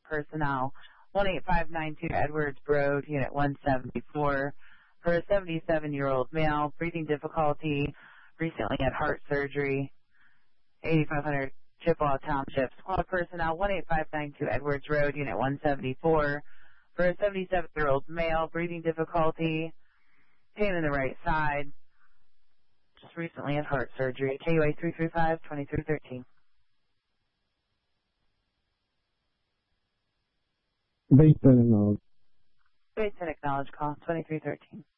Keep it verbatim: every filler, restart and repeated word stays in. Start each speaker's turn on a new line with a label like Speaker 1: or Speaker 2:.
Speaker 1: personnel. one eight five nine two Edwards Road, Unit one seventy-four, for a seventy-seven-year-old male, breathing difficulty, recently had heart surgery, eighty-five hundred Chippewa Township. Squad personnel, one eight five nine two Edwards Road, Unit one seventy-four, for a seventy-seven-year-old male, breathing difficulty, pain in the right side, just recently had heart surgery. K U A three three five, two three one three.
Speaker 2: Based on knowledge.
Speaker 1: Based on acknowledge call, twenty-three thirteen.